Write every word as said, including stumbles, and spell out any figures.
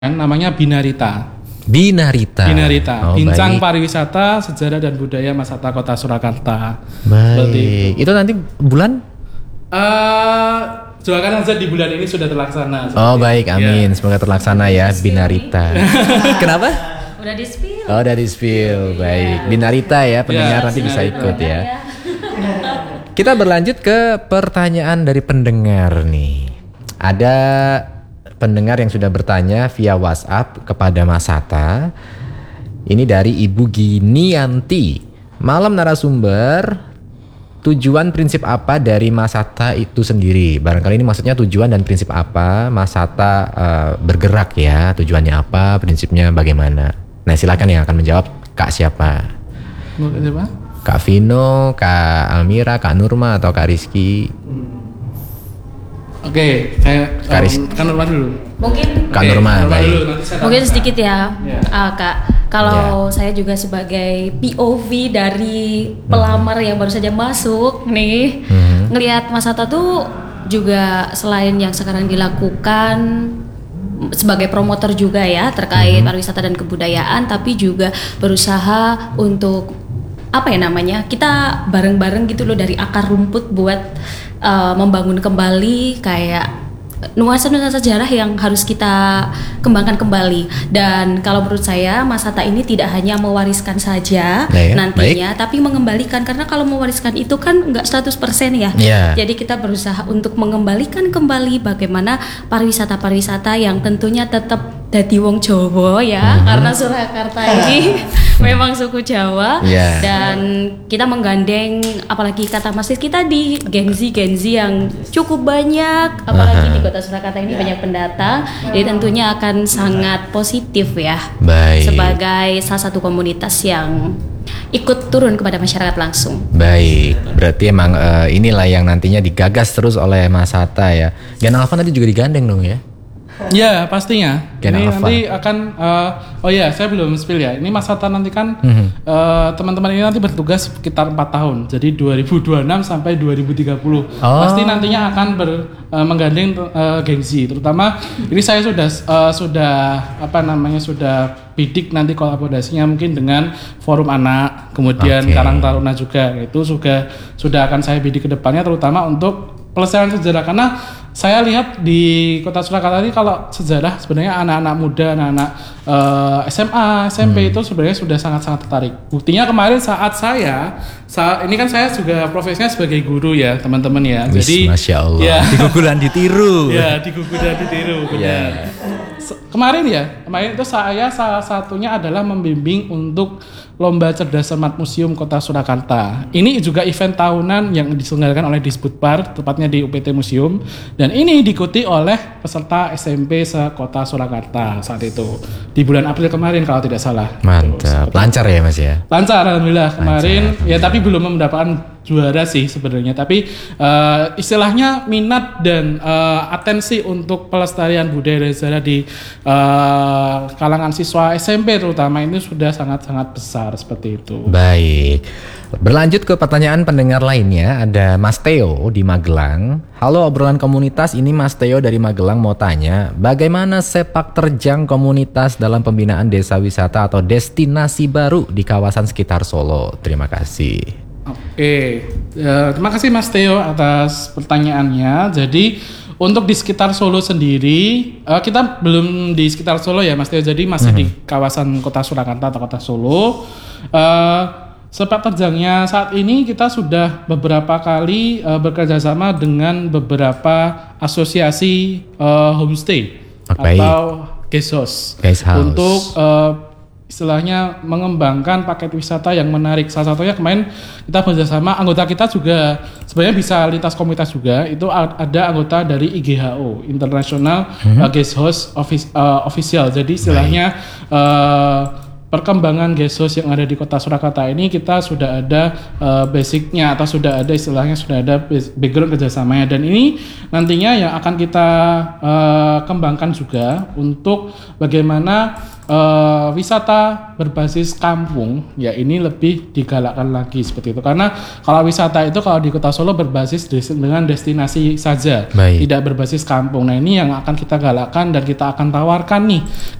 kan namanya Binarita. Binarita. Binarita. Oh, Bincang baik. Pariwisata, Sejarah dan Budaya Masata Kota Surakarta. Baik. Itu. itu nanti bulan? Uh, doakan saja di bulan ini sudah terlaksana. Oh baik, amin. Ya. Semoga terlaksana ya Binarita. Kenapa? Udah di spill. Oh, udah di spill. Baik. Binarita ya, pendengar Ya, nanti bisa Binarita. ikut ya. Kita berlanjut ke pertanyaan dari pendengar nih. Ada pendengar yang sudah bertanya via WhatsApp kepada Mas Hatta. Ini dari Ibu Ginianti. Malam narasumber, tujuan prinsip apa dari Mas Hatta itu sendiri? Barangkali ini maksudnya tujuan dan prinsip apa Mas Hatta uh, bergerak ya. Tujuannya apa, prinsipnya bagaimana? Nah silakan yang akan menjawab Kak siapa? Siapa? Kak Vino, Kak Almira, Kak Nurma atau Kak Rizky? Oke, saya Kak Riz- um, kan Nurma dulu. Mungkin Kak Oke, Nurma, Nurma baik. dulu, nanti saya mungkin tambahkan. sedikit ya, Ya. Ah, Kak. Kalau saya juga sebagai P O V dari pelamar yang baru saja masuk nih, Mhm. ngelihat Mas Hatta tuh juga selain yang sekarang dilakukan sebagai promotor juga ya terkait pariwisata dan kebudayaan, tapi juga berusaha untuk apa ya namanya, kita bareng-bareng gitu loh dari akar rumput buat uh, membangun kembali kayak nuansa-nuansa sejarah yang harus kita kembangkan kembali. Dan kalau menurut saya Mas Hatta ini tidak hanya mewariskan saja Nah, ya, nantinya, tapi mengembalikan, karena kalau mewariskan itu kan nggak seratus persen ya. Iya. Jadi kita berusaha untuk mengembalikan kembali bagaimana pariwisata-pariwisata yang tentunya tetap dadi wong Jawa ya, karena Surakarta ini memang suku Jawa. Iya. Dan kita menggandeng, apalagi kata Mas Rizky tadi, Genzi Genzi yang cukup banyak, apalagi Aha. di Kota Surakarta ini banyak pendatang, jadi tentunya akan sangat positif ya. Baik. Sebagai salah satu komunitas yang ikut turun kepada masyarakat langsung. Baik, berarti emang eh, inilah yang nantinya digagas terus oleh Mas Hatta ya. Gen Alpha nanti juga digandeng dong ya? Ya pastinya. Gen ini Alpha. nanti akan. Uh, oh ya, saya belum spill ya. Ini Mas Hatta nanti kan Mhm. uh, teman-teman ini nanti bertugas sekitar empat tahun. Jadi dua ribu dua puluh enam sampai dua ribu tiga puluh. Oh. Pasti nantinya akan ber, uh, menggandeng uh, gengsi. Terutama ini saya sudah uh, sudah apa namanya sudah bidik nanti kolaborasinya mungkin dengan Forum Anak, kemudian Oke. Karang Taruna juga. Itu juga sudah akan saya bidik ke depannya, terutama untuk pelestarian sejarah, karena saya lihat di Kota Surakarta ini kalau sejarah sebenarnya anak-anak muda, anak-anak eh, S M A, S M P itu sebenarnya sudah sangat-sangat tertarik. Buktinya kemarin saat saya, saat ini kan saya juga profesinya sebagai guru ya teman-teman ya. Wis, Jadi Masya Allah. ya, Digugulan ditiru. ya digugu dan ditiru benar. Se- Kemarin ya, kemarin itu saya salah satunya adalah membimbing untuk Lomba Cerdas Cermat Museum Kota Surakarta. Ini juga event tahunan yang diselenggarakan oleh Disbudpar, tepatnya di U P T Museum. Dan ini diikuti oleh peserta S M P se-Kota Surakarta saat itu. Di bulan April kemarin kalau tidak salah. Mantap, lancar ya Mas ya? Lancar alhamdulillah kemarin. Lancar, Ya tapi belum mendapatkan juara sih sebenarnya. Tapi eh, istilahnya minat dan eh, atensi untuk pelestarian budaya dan sejarah di eh, kalangan siswa S M P terutama ini sudah sangat-sangat besar seperti itu. Baik. Berlanjut ke pertanyaan pendengar lainnya, ada Mas Theo di Magelang. Halo obrolan komunitas, ini Mas Theo dari Magelang mau tanya, bagaimana sepak terjang komunitas dalam pembinaan desa wisata atau destinasi baru di kawasan sekitar Solo? Terima kasih. Oke, Ya, terima kasih Mas Theo atas pertanyaannya. Jadi untuk di sekitar Solo sendiri, eh, kita belum di sekitar Solo ya Mas Theo, jadi masih di kawasan Kota Surakarta atau Kota Solo. Eh, sepak terjangnya saat ini kita sudah beberapa kali eh, bekerja sama dengan beberapa asosiasi eh, homestay Oke. atau guest house, Guest house. untuk eh, istilahnya mengembangkan paket wisata yang menarik. Salah satunya kemarin kita bekerjasama, anggota kita juga sebenarnya bisa lintas komunitas juga. Itu a- ada anggota dari I G H O, International uh, Guest House Office, uh, Official. Jadi istilahnya uh, perkembangan Gesos yang ada di Kota Surakarta ini kita sudah ada uh, basicnya atau sudah ada istilahnya sudah ada background kerjasamanya, dan ini nantinya yang akan kita uh, kembangkan juga untuk bagaimana uh, wisata berbasis kampung ya ini lebih digalakkan lagi seperti itu, karena kalau wisata itu kalau di Kota Solo berbasis des- dengan destinasi saja. Baik. Tidak berbasis kampung. Nah ini yang akan kita galakkan dan kita akan tawarkan nih